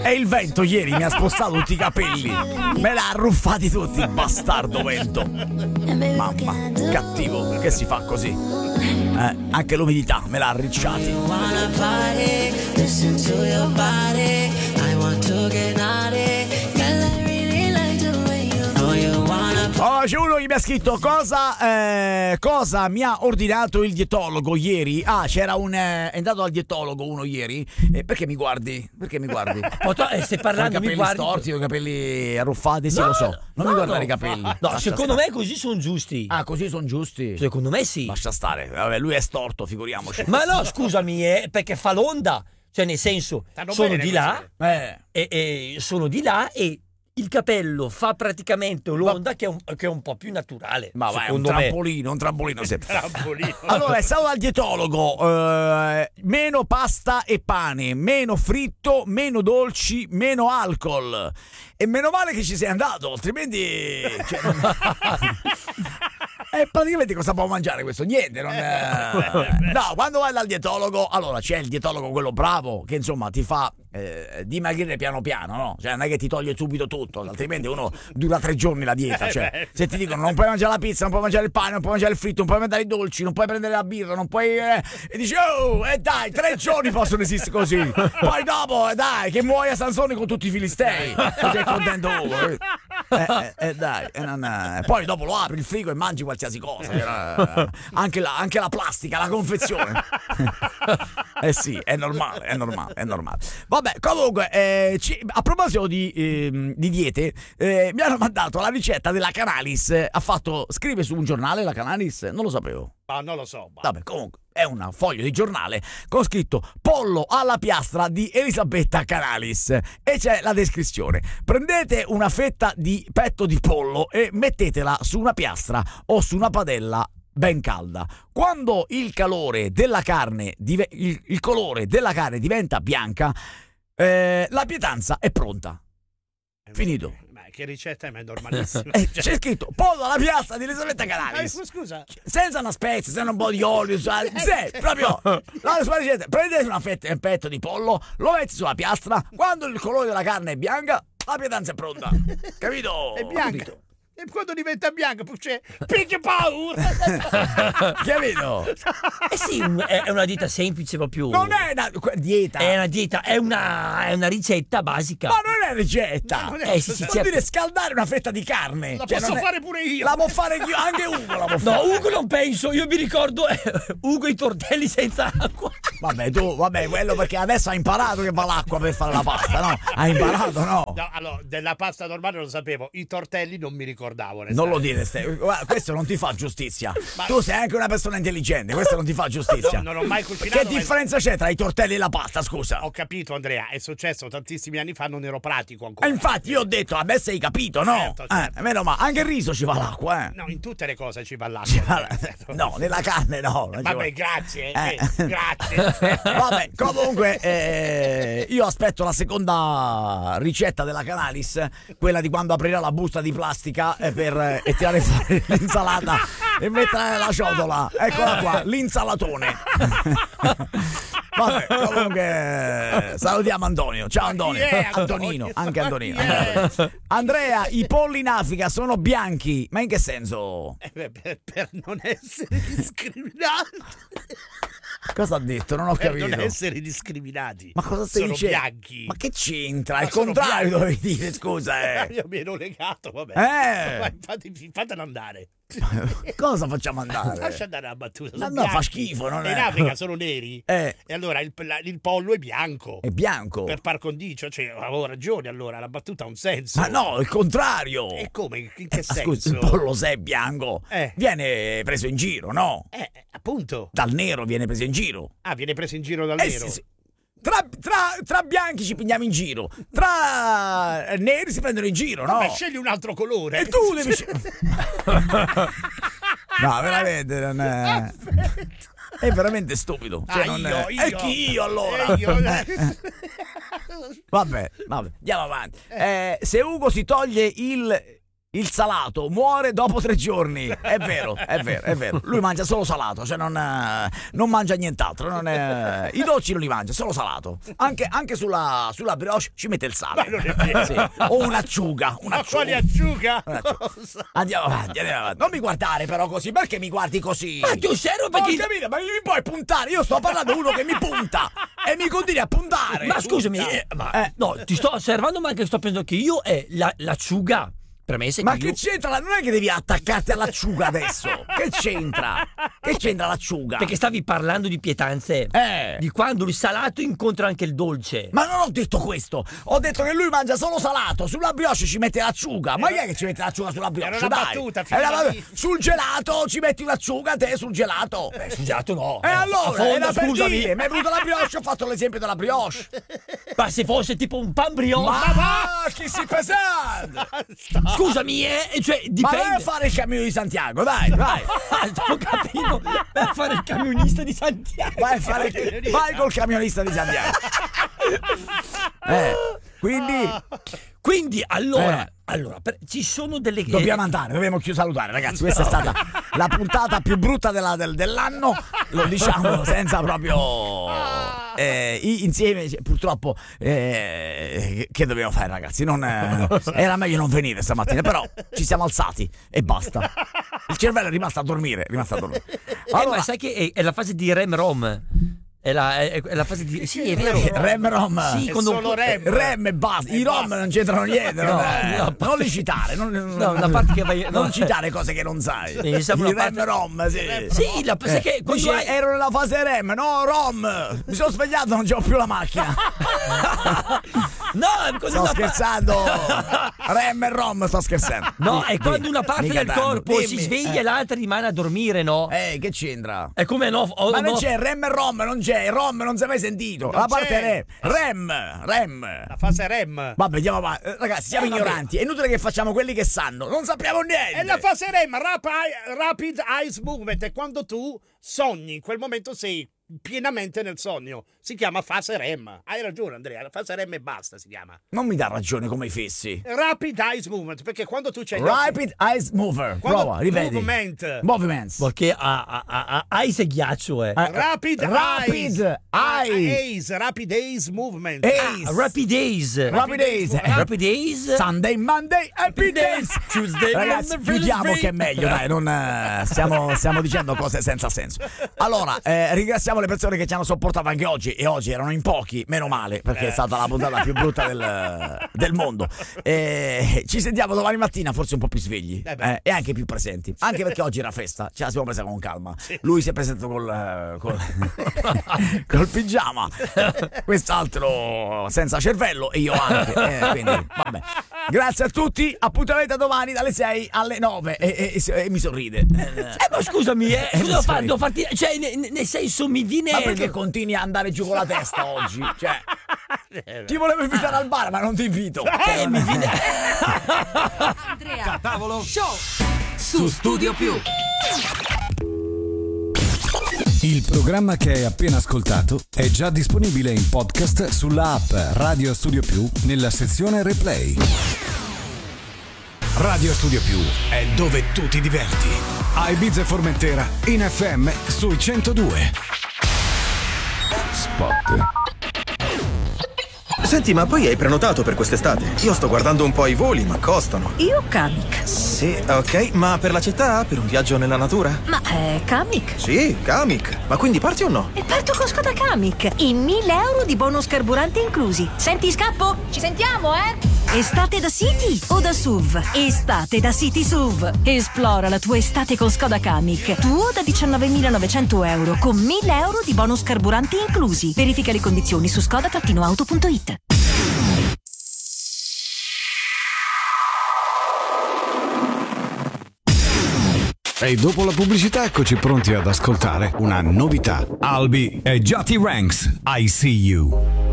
E il vento ieri mi ha spostato tutti i capelli. Me l'ha arruffati tutti, bastardo vento. Mamma, cattivo, perché si fa così? Anche l'umidità me l'ha arricciati. Oh, c'è uno che mi ha scritto cosa mi ha ordinato il dietologo ieri. C'era è andato al dietologo uno ieri. Perché mi guardi? Perché mi guardi? Stai parlando, mi guardi? Storti, con i capelli arruffati, sì, no, lo so. Non mi guardare i capelli. No, secondo me così sono giusti. Così sono giusti? Secondo me sì. Lascia stare. Vabbè, lui è storto, figuriamoci. Ma no, scusami, perché fa l'onda. Cioè, nel senso, sono di là e sono di là e il capello fa praticamente l'onda che è un po' più naturale. Ma vai, un trampolino sempre. Allora, è stato dal dietologo. Meno pasta e pane, meno fritto, meno dolci, meno alcol. E meno male che ci sei andato, altrimenti... praticamente cosa può mangiare questo? Niente, no, quando vai dal dietologo, allora c'è il dietologo quello bravo che insomma ti fa dimagrire piano piano, no? Cioè non è che ti toglie subito tutto, altrimenti uno dura 3 giorni la dieta, cioè se ti dicono non puoi mangiare la pizza, non puoi mangiare il pane, non puoi mangiare il fritto, non puoi mangiare i dolci, non puoi prendere la birra, non puoi e dici dai, 3 giorni possono esistere così, poi dopo dai che muoia Sansone con tutti i filistei, sei contento poi dopo lo apri il frigo e mangi qualsiasi cosa, anche la plastica, la confezione. Sì, è normale. Vabbè, comunque a proposito di diete, mi hanno mandato la ricetta della Canalis. Scrive su un giornale la Canalis, non lo sapevo. Non lo so. Vabbè, comunque è un foglio di giornale con scritto pollo alla piastra di Elisabetta Canalis e c'è la descrizione: prendete una fetta di petto di pollo e mettetela su una piastra o su una padella ben calda. Quando il colore della carne diventa bianca, la pietanza è pronta. Finito. Che ricetta è, ma è normalissima. C'è scritto pollo alla piastra di Elisabetta Canalis. Scusa. Senza una spezia, senza un po' di olio, proprio la sua ricetta. Prendete una fetta e pezzo di pollo, lo metti sulla piastra, quando il colore della carne è bianca, la pietanza è pronta. Capito? È bianca. Capito? E quando diventa bianco c'è che paura. Capito? Sì, è una dieta semplice proprio. Non è una dieta. È una dieta, è una ricetta basica. Ma non è ricetta. Vuol dire scaldare una fetta di carne. La posso fare pure io. La può fare io, anche Ugo la può fare. No, Ugo non penso, io mi ricordo Ugo i tortelli senza acqua. Vabbè, quello perché adesso ha imparato che va l'acqua per fare la pasta, no? Ha imparato, no? No, allora, della pasta normale lo sapevo, i tortelli non mi ricordavo. Non lo dire, guarda, questo non ti fa giustizia. Tu sei anche una persona intelligente, questo non ti fa giustizia. Non ho mai cucinato. Che differenza c'è tra i tortelli e la pasta, scusa? Ho capito, Andrea, è successo tantissimi anni fa, non ero pratico ancora. Infatti io ho detto, a me sei capito, no? Certo. Meno male, anche il riso ci va l'acqua, No, in tutte le cose ci va l'acqua. No, nella carne no. Vabbè, grazie. Grazie. Vabbè, comunque io aspetto la seconda ricetta della Canalis, quella di quando aprirà la busta di plastica per tirare fuori l'insalata e metterla nella ciotola. Eccola qua, l'insalatone. Vabbè, comunque salutiamo Antonio. Ciao Antonio. Antonino, anche Antonino. Andrea, i polli in Africa sono bianchi, ma in che senso? Per non essere discriminati. Cosa ha detto? Non ho capito. Per non essere discriminati. Ma cosa stai dicendo? Sono bianchi. Ma che c'entra? Al contrario dovevi dire, scusa. Io mi ero legato, vabbè. Ma fatelo andare. Cosa facciamo andare? Lascia andare la battuta. No, fa schifo. Non in Africa sono neri. E allora il pollo è bianco. È bianco. Per par condicio, cioè avevo ragione, allora la battuta ha un senso. Ma no, il contrario. E come? In che senso? Scusa, il pollo se è bianco viene preso in giro, no? Appunto. Dal nero viene preso in giro. Viene preso in giro dal nero? Sì. Tra bianchi ci prendiamo in giro, tra neri si prendono in giro, no? Ma scegli un altro colore. E tu devi no, veramente non è... È veramente stupido. Cioè, E chi io allora? Vabbè, andiamo avanti. Se Ugo si toglie il salato muore dopo 3 giorni. È vero. Lui mangia solo salato, cioè non mangia nient'altro. I dolci non li mangia, solo salato. Anche sulla brioche ci mette il sale. Sì. O un'acciuga. Ma quale acciuga? Andiamo avanti. Non mi guardare però così, perché mi guardi così? Ma tu servo perché... Ho capito, ma mi puoi puntare? Io sto parlando di uno che mi punta e mi continui a puntare. Ma scusami, no, ti sto osservando, ma anche sto pensando che io l'acciuga. Ma che c'entra? Non è che devi attaccarti all'acciuga adesso. Che c'entra? Che c'entra l'acciuga? Perché stavi parlando di pietanze. Di quando il salato incontra anche il dolce. Ma non ho detto questo. Ho detto che lui mangia solo salato. Sulla brioche ci mette l'acciuga. Ma chi è che ci mette l'acciuga sulla brioche? Era una battuta. Sul gelato ci metti l'acciuga te sul gelato. Sul gelato no. E allora, era per dire. Mi è venuta la brioche, ho fatto l'esempio della brioche. Ma se fosse tipo un pan brioche. Ma va, che si pesante. Scusami, cioè dipende. Ma vai a fare il cammino di Santiago, vai. Sto capendo. Vai a fare il camionista di Santiago. Vai col camionista di Santiago. Quindi allora, ci sono delle... Dobbiamo andare, dobbiamo salutare, ragazzi. Questa è stata la puntata più brutta dell'anno. Lo diciamo senza proprio... insieme, purtroppo, che dobbiamo fare, ragazzi? Era meglio non venire stamattina, però ci siamo alzati e basta. Il cervello è rimasto a dormire. Allora, ma sai che è la fase di Rem-Rom? È la fase di... Sì, è vero. Rem-Rom. Sì, solo Rem. Rem e basta. I Rom non c'entrano niente. Non li citare. Una parte che vai... Non citare cose che non sai. I Rem-Rom, sì. Sì, sai che quando ero nella fase Rem, no, Rom. Mi sono svegliato, non c'ho più la macchina. Sto scherzando. Rem e Rom, sto scherzando. No, è quando una parte del corpo si sveglia e l'altra rimane a dormire, no? Che c'entra? È come no? Ma non c'è Rem e Rom, non c'è. Rom non si è mai sentito. La parte Rem. La fase Rem. Vabbè, andiamo avanti. Ragazzi, siamo ignoranti. È inutile che facciamo quelli che sanno. Non sappiamo niente. È la fase Rem, Rapid Eyes Movement. È quando tu sogni. In quel momento sei pienamente nel sogno. Si chiama fase REM. Hai ragione, Andrea, la fase REM e basta si chiama. Non mi dà ragione come i fessi. Rapid Eyes Movement, perché quando tu c'hai Rapid Eyes Mover. Prova, ripeti. Movements. Perché Eyes è ghiaccio, Rapid Eyes Movement. Rapid Eyes. Sunday, Monday, Happy Days. Tuesday, ragazzi, chiudiamo che è meglio, dai, non stiamo dicendo cose senza senso. Allora, ringraziamo le persone che ci hanno sopportato anche oggi, e oggi erano in pochi, meno male, perché è stata la puntata più brutta del mondo. Ci sentiamo domani mattina, forse un po' più svegli e anche più presenti, anche perché oggi era festa, ce la siamo presa con calma. Lui si è presentato col pigiama, quest'altro senza cervello e io anche, quindi vabbè. Grazie a tutti, appuntamento a domani dalle 6 alle 9 e mi sorride. Ma scusami, devo farti, cioè nel senso mi viene... Ma perché continui a andare giù con la testa oggi? Cioè, ti volevo invitare al bar, ma non ti invito. Mi viene... Andrea Tavolo Show su Studio Più. Il programma che hai appena ascoltato è già disponibile in podcast sulla app Radio Studio Più nella sezione Replay. Radio Studio Più è dove tu ti diverti. A Ibiza e Formentera in FM sui 102. Spot. Senti, ma poi hai prenotato per quest'estate? Io sto guardando un po' i voli, ma costano. Io Kamiq. Sì, ok, ma per la città? Per un viaggio nella natura? Ma Kamiq? Sì, Kamiq. Ma quindi parti o no? E parto con Skoda Kamiq. In 1.000 euro di bonus carburante inclusi. Senti, scappo? Ci sentiamo, Estate da City o da SUV? Estate da City SUV. Esplora la tua estate con Skoda Kamiq. Tuo da 19.900 euro con 1.000 euro di bonus carburanti inclusi. Verifica le condizioni su skoda-auto.it. E dopo la pubblicità eccoci pronti ad ascoltare una novità. Albi e Jati Ranks, I See You.